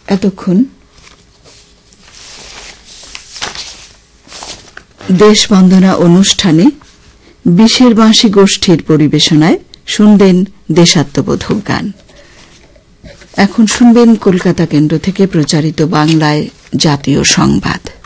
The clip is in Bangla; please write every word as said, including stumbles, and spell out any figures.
এতক্ষণ দেশবন্দনা অনুষ্ঠানে বিশের বাঁশি গোষ্ঠীর পরিবেশনায় শুনবেন দেশাত্মবোধক গান। এখন শুনবেন কলকাতা কেন্দ্র থেকে প্রচারিত বাংলায় জাতীয় সংবাদ।